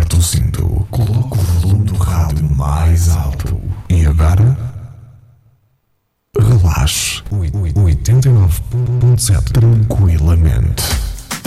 Aperta o cinto, coloca o volume do rádio mais alto e agora relaxe 89.7 tranquilamente.